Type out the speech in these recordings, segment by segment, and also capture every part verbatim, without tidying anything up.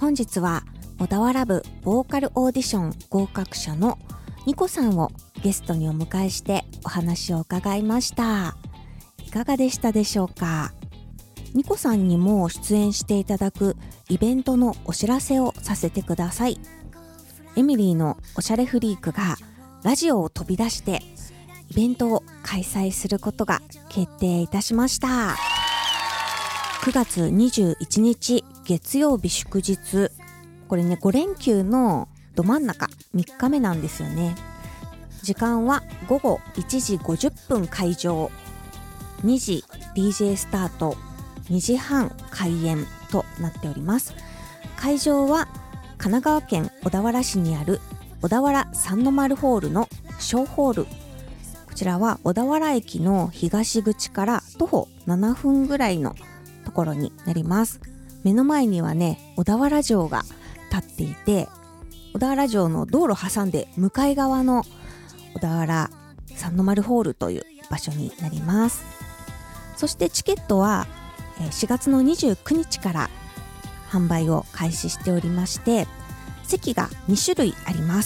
本日は小田原部ボーカルオーディション合格者のニコさんをゲストにお迎えしてお話を伺いました。いかがでしたでしょうか。ニコさんにも出演していただくイベントのお知らせをさせてください。エミリーのおしゃれフリークがラジオを飛び出してイベントを開催することが決定いたしました。くがつにじゅういちにち月曜日祝日、これねご連休のど真ん中みっかめなんですよね。時間はごごいちじごじゅっぷん開場、にじ ディージェー スタート、にじはん開演となっております。会場は神奈川県小田原市にある小田原三の丸ホールの小ホール。こちらは小田原駅の東口から徒歩ななふんぐらいのところになります。目の前にはね小田原城が立っていて、小田原城の道路挟んで向かい側の小田原三の丸ホールという場所になります。そしてチケットはしがつのにじゅうくにちから販売を開始しておりまして、席がにしゅるいあります。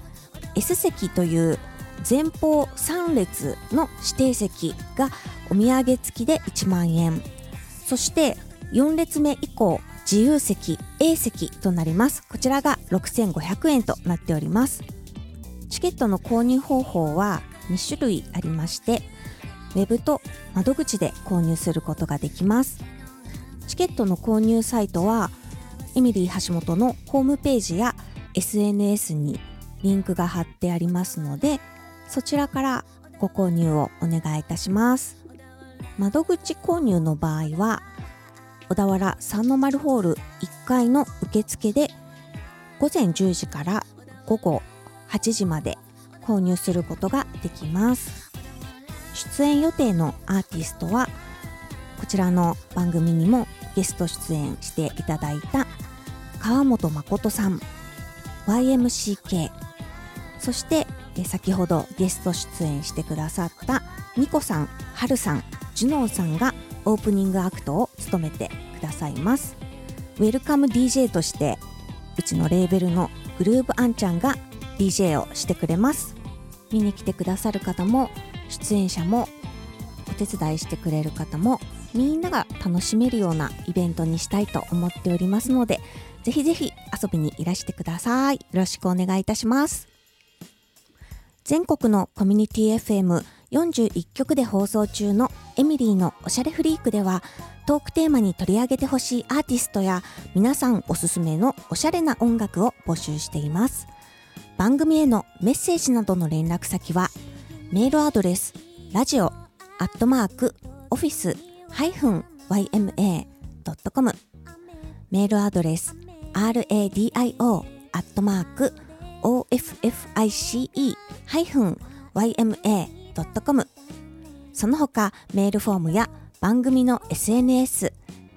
S 席という前方さんれつの指定席がお土産付きでいちまんえん、そしてよんれつめ以降自由席 A 席となります。こちらがろくせんごひゃくえんとなっております。チケットの購入方法はにしゅるいありまして、ウェブと窓口で購入することができます。チケットの購入サイトはエミリー橋本のホームページや エスエヌエス にリンクが貼ってありますので、そちらからご購入をお願いいたします。窓口購入の場合は小田原三の丸ホールいっかいの受付でごぜんじゅうじからごごはちじまで購入することができます。出演予定のアーティストはこちらの番組にもゲスト出演していただいた川本誠さん、 ワイエムシーケー、 そして先ほどゲスト出演してくださったニコさん、ハルさん、ジュノーさんがオープニングアクトを務めてくださいます。ウェルカム ディージェー としてうちのレーベルのグルーブアンちゃんが ディージェー をしてくれます。見に来てくださる方も出演者もお手伝いしてくれる方もみんなが楽しめるようなイベントにしたいと思っておりますので、ぜひぜひ遊びにいらしてください。よろしくお願いいたします。全国のコミュニティ エフエムよんじゅういっきょくで放送中のエミリーのおしゃれフリークでは、トークテーマに取り上げてほしいアーティストや皆さんおすすめのおしゃれな音楽を募集しています。番組へのメッセージなどの連絡先はメールアドレスラジオアットマークオフィスハイフンワイエムエードットコム、 メールアドレス ラディオ アットマーク オーエフエフアイシーイー ハイフン ワイエムエードットコム、 その他メールフォームや番組の エスエヌエス、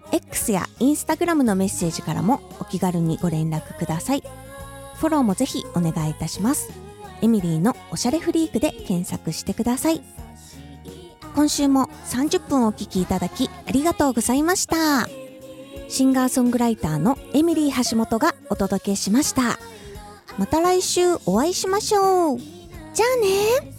X や Instagram のメッセージからもお気軽にご連絡ください。フォローもぜひお願いいたします。エミリーのおしゃれフリークで検索してください。今週もさんじゅっぷんお聞きいただきありがとうございました。シンガーソングライターのエミリー橋本がお届けしました。また来週お会いしましょう。じゃあね。